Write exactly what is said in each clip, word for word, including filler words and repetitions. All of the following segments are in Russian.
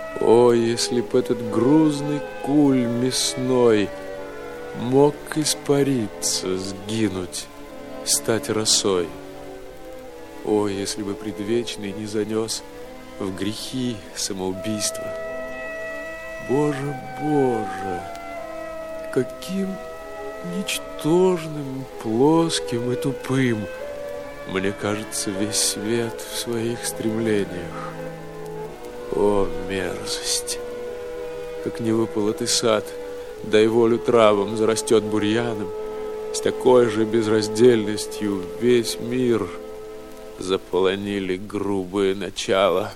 О, если б этот грузный куль мясной мог испариться, сгинуть, стать росой. О, если бы предвечный не занес в грехи самоубийства. Боже, Боже, каким ничтожным, плоским и тупым мне кажется весь свет в своих стремлениях. О, мерзость! Как не выпал ты сад, дай волю травам, зарастет бурьяном, с такой же безраздельностью весь мир заполонили грубые начала.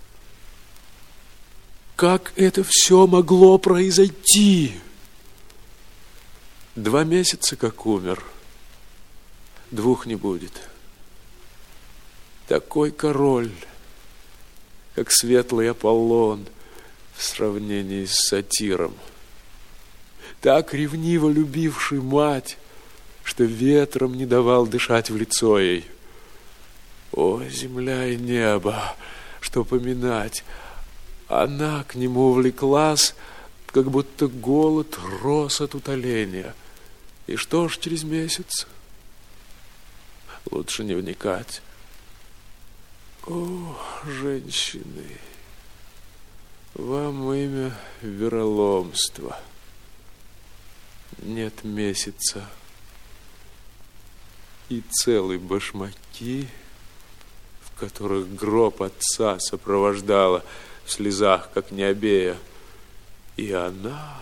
Как это все могло произойти? Два месяца как умер, двух не будет. Такой король, как светлый Аполлон в сравнении с сатиром, так ревниво любивший мать, что ветром не давал дышать в лицо ей. О, земля и небо, что поминать! Она к нему увлеклась, как будто голод рос от утоления. И что ж через месяц? Лучше не вникать. О, женщины, вам имя вероломства. Нет месяца и целой башмаки, в которых гроб отца сопровождала в слезах, как Необея. И она,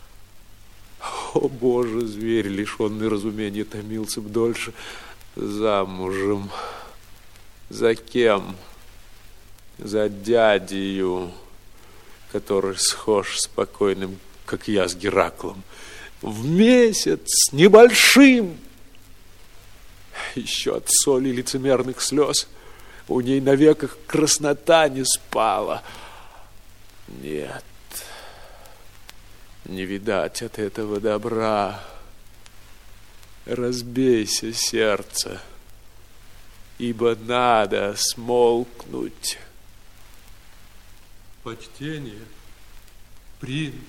о Боже, зверь, лишенный разумения, томился б дольше, замужем. За кем? За дядею, который схож с покойным, как я с Гераклом. В месяц с небольшим. Еще от соли лицемерных слез у ней на веках краснота не спала. Нет, не видать от этого добра. Разбейся, сердце, ибо надо смолкнуть. Почтение, принц.